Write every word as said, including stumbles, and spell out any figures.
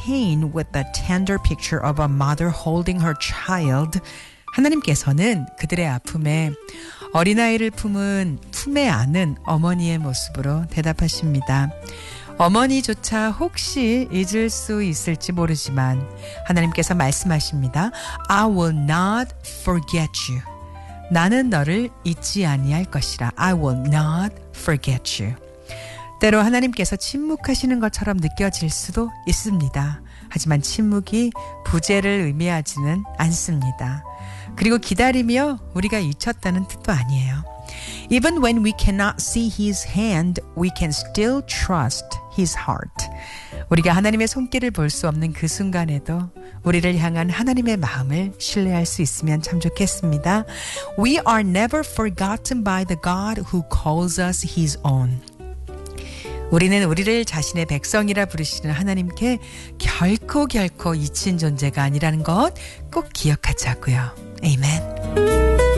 pain with the tender picture of a mother holding her child. 하나님께서는 그들의 아픔에 어린아이를 품은 품에 안은 어머니의 모습으로 대답하십니다. 어머니조차 혹시 잊을 수 있을지 모르지만 하나님께서 말씀하십니다. I will not forget you. 나는 너를 잊지 아니할 것이라. I will not forget you. 때로 하나님께서 침묵하시는 것처럼 느껴질 수도 있습니다. 하지만 침묵이 부재를 의미하지는 않습니다. 그리고 기다리며 우리가 잊혔다는 뜻도 아니에요. Even when we cannot see His hand, we can still trust His heart. 우리가 하나님의 손길을 볼 수 없는 그 순간에도 우리를 향한 하나님의 마음을 신뢰할 수 있으면 참 좋겠습니다. We are never forgotten by the God who calls us His own. 우리는 우리를 자신의 백성이라 부르시는 하나님께 결코 결코 잊힌 존재가 아니라는 것 꼭 기억하자고요. 아멘.